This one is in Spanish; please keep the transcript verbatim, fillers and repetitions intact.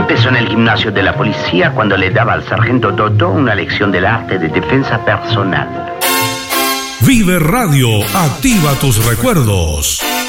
Empezó en el gimnasio de la policía cuando le daba al sargento Dodó una lección del arte de defensa personal. Vive Radio, activa tus recuerdos.